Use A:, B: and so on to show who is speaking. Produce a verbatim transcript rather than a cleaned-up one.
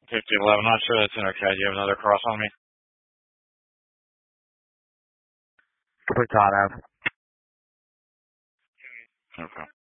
A: fifty eleven. Not sure that's in okay. Do you have another cross on me?
B: Complete Todd Ave.
A: Okay.